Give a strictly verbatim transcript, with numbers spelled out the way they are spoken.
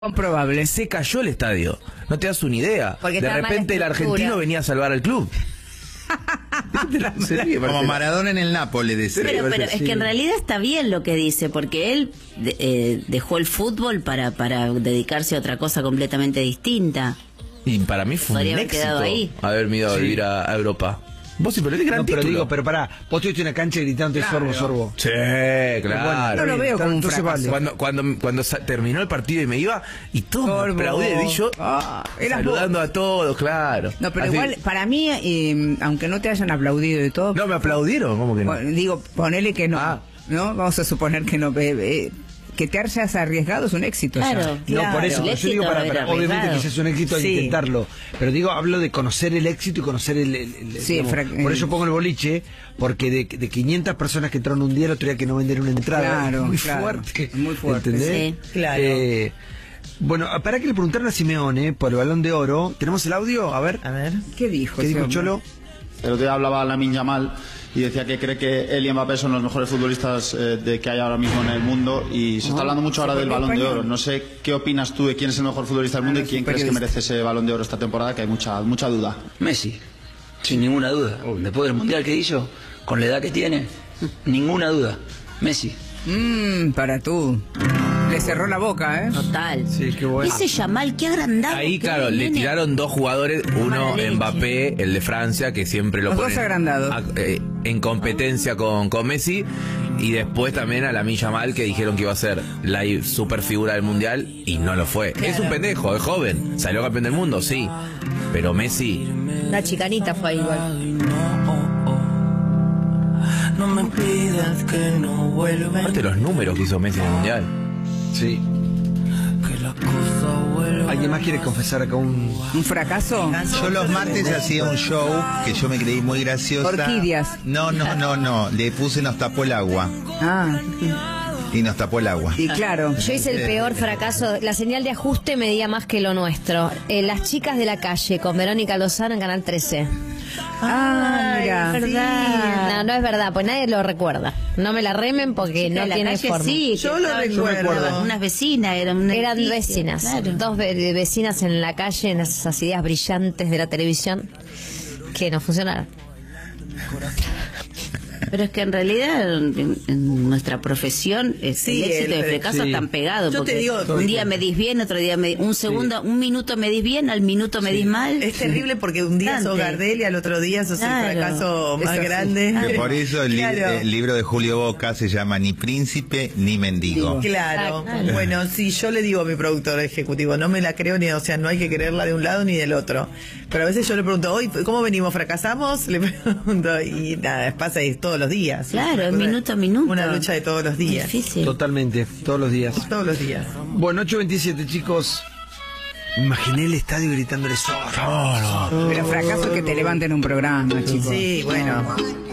Comprobable. Se cayó el estadio. No te das una idea. Porque de repente el argentino venía a salvar al club. Como Maradona en el Nápoles, decía. Pero, pero es que en realidad está bien lo que dice, porque él de, eh, dejó el fútbol para, para dedicarse a otra cosa completamente distinta. Y para mí fue Podría un haber éxito quedado ahí. haber ido a Sí. vivir a, a Europa. Vos sí, pero es gran No, pero título. digo, pero pará, vos estuviste en una cancha gritando Claro. sorbo, sorbo. Sí, claro. Bueno, No lo veo como un entonces fracaso. vale. Cuando, cuando, cuando sa- terminó el partido y me iba, y todos me Sorbo. aplaudían, y yo Ah, eras saludando a todos, claro. No, pero Así. igual, para mí, eh, aunque no te hayan aplaudido y todo, No, me aplaudieron, ¿cómo que no? bueno, digo, ponele que no, Ah. ¿no? Vamos a suponer que no, eh, eh, que te hayas arriesgado es un éxito. Claro. ya. No, por eso, El yo éxito digo, para, era para- obviamente arriesgado. que es un éxito al Sí. intentarlo, pero digo, hablo de conocer el éxito y conocer el... el- el- Sí, digamos, fra- por eso pongo el boliche, porque de, de quinientas personas que entraron un día, el otro día que no vender una entrada, Claro, es muy claro, fuerte, muy fuerte, ¿entendés? sí. Claro. Eh, bueno, para que le preguntaron a Simeone por el Balón de Oro, ¿tenemos el audio? A ver, A ver, ¿qué dijo? ¿qué ese dijo hombre? Cholo? El otro día hablaba Lamine Yamal y decía que cree que él y Mbappé son los mejores futbolistas eh, de que hay ahora mismo en el mundo y se está hablando mucho ahora del Balón de Oro. No sé qué opinas tú de quién es el mejor futbolista del mundo y quién crees que merece ese Balón de Oro esta temporada, que hay mucha mucha duda. Messi, sin ninguna duda. Después del mundial que hizo, con la edad que tiene, ninguna duda. Messi. Mmm, para tú. Le cerró la boca, ¿eh? Total. Sí, qué bueno. Ese Yamal, qué agrandado. Ahí, que claro, es, le nene. tiraron dos jugadores, uno Mala leche. Mbappé, el de Francia, que siempre lo Los dos ponen agrandados. a- eh, en competencia con, con Messi, y después también a Lamine Yamal, que dijeron que iba a ser la i- super figura del mundial, y no lo fue. Es un pendejo, es joven, salió campeón del mundo, sí, pero Messi, La chicanita fue ahí igual. No me pidas que no vuelva, aparte los números que hizo Messi en el mundial. Sí. que la cosa vuelva. ¿Alguien más quiere confesar acá un...? ¿Un fracaso? Yo los martes hacía un show que yo me creí muy graciosa. Orquídeas. No, no, no, no. Le puse nos tapó el agua. Ah, Y nos tapó el agua. y claro. Yo hice el peor fracaso. La señal de ajuste medía más que lo nuestro. Eh, Las chicas de la calle con Verónica Lozano en Canal trece. Ah, mira. es verdad. No, no es verdad, pues nadie lo recuerda. No me la remen porque Chica no de la tiene calle, forma. sí, Yo que lo estaban- recuerdo. Unas vecinas, eran un Eran edificio, vecinas, claro. dos ve- vecinas en la calle, en esas ideas brillantes de la televisión que no funcionaron. Pero es que en realidad en, en nuestra profesión es Sí, el éxito el- y el fracaso sí. están pegados. Yo Porque te digo, un día me dis bien, otro día me un segundo, un minuto me dis bien, al minuto me dis mal. Es terrible porque un día sos Bastante. Gardel y al otro día sos Claro. el fracaso más Eso sí. grande. Que por eso el, li- Claro. el libro de Julio Boca se llama Ni príncipe ni mendigo. Claro. Claro. Bueno, si yo le digo a mi productor ejecutivo, no me la creo ni, o sea, no hay que creerla de un lado ni del otro. Pero a veces yo le pregunto, hoy, ¿cómo venimos? ¿Fracasamos? Le pregunto, y nada, pasa ahí todos los días. Claro, Una- minuto a minuto. Una lucha de todos los días. Difícil. Totalmente, todos los días. Todos los días. Bueno, ocho veintisiete, chicos. Imaginé el estadio gritándole sorbo. Pero fracaso es que te levanten un programa, chicos. Sí, bueno.